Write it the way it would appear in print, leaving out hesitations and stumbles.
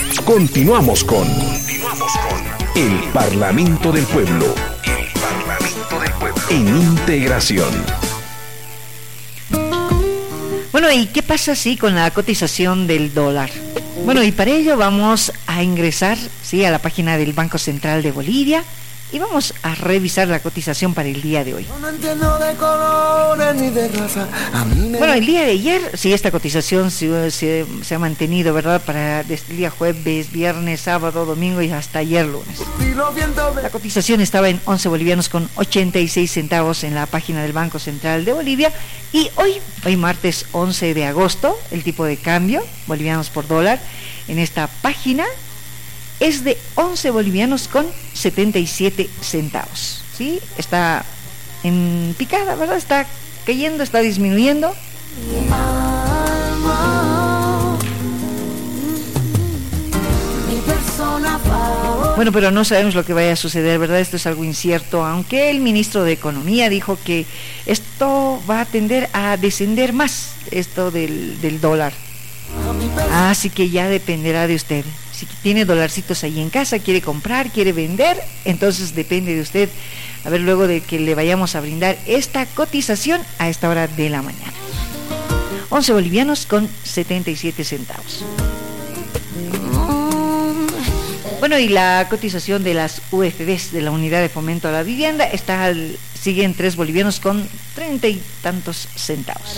Continuamos con El Parlamento del Pueblo. En integración. Bueno, ¿y qué pasa con la cotización del dólar? Bueno, y para ello vamos a ingresar a la página del Banco Central de Bolivia y vamos a revisar la cotización para el día de hoy. No entiendo de colores ni de raza. Bueno, el día de ayer, esta cotización se ha mantenido, ¿verdad? Para desde el día jueves, viernes, sábado, domingo y hasta ayer lunes. La cotización estaba en 11 bolivianos con 86 centavos en la página del Banco Central de Bolivia. Y hoy martes 11 de agosto, el tipo de cambio, bolivianos por dólar, en esta página es de 11 bolivianos con 77 centavos. ¿Sí? Está en picada, ¿verdad? Está cayendo, está disminuyendo. Bueno, pero no sabemos lo que vaya a suceder, ¿verdad? Esto es algo incierto, aunque el ministro de Economía dijo que esto va a tender a descender más, esto del dólar. Así que ya dependerá de usted. Si tiene dolarcitos ahí en casa, quiere comprar, quiere vender, entonces depende de usted. A ver, luego de que le vayamos a brindar esta cotización a esta hora de la mañana. 11 bolivianos con 77 centavos. Bueno, y la cotización de las UFBs, de la Unidad de Fomento a la Vivienda, sigue en 3 bolivianos con 30 y tantos centavos.